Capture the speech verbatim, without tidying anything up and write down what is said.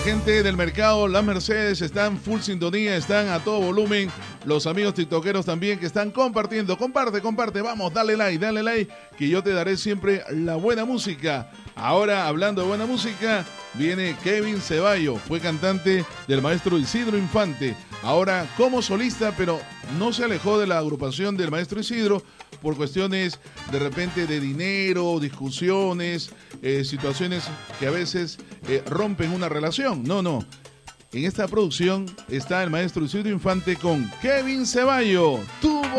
Gente del mercado, las Mercedes están full sintonía, están a todo volumen. Los amigos tiktokeros también que están compartiendo. Comparte, comparte, vamos, dale like, dale like, que yo te daré siempre la buena música. Ahora, hablando de buena música, viene Kevin Ceballos, fue cantante del maestro Isidro Infante. Ahora como solista, pero no se alejó de la agrupación del maestro Isidro por cuestiones de repente de dinero, discusiones, eh, situaciones que a veces eh, rompen una relación. No, no. En esta producción está el maestro Isidro Infante con Kevin Ceballos. Tu